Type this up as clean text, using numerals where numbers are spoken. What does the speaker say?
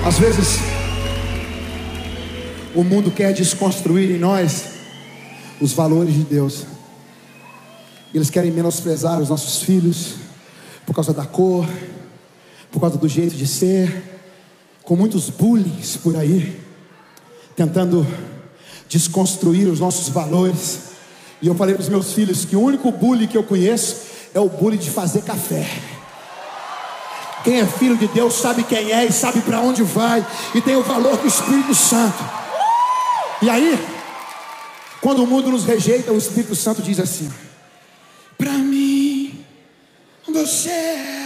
Às vezes o mundo quer desconstruir em nós os valores de Deus. Eles querem menosprezar os nossos filhos por causa da cor, por causa do jeito de ser, com muitos bullies por aí, tentando desconstruir os nossos valores. E eu falei para os meus filhos que o único bullying que eu conheço é o bullying de fazer café. Quem é filho de Deus sabe quem é e sabe para onde vai, e tem o valor do Espírito Santo. E aí, quando o mundo nos rejeita, o Espírito Santo diz assim: para mim, você